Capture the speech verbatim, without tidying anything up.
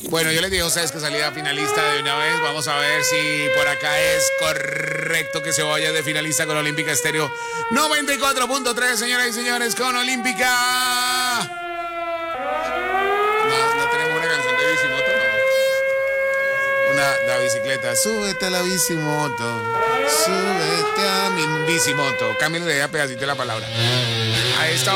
Bueno, yo les dije a ustedes que salía finalista de una vez. Vamos a ver si por acá es correcto que se vaya de finalista con Olímpica Estéreo noventa y cuatro punto tres, señoras y señores, con Olímpica. No, no tenemos una canción de bicimoto, no. Una, la bicicleta. Súbete a la bicimoto. Súbete a mi bicimoto. Cámbiale de pedacito de la palabra. A esta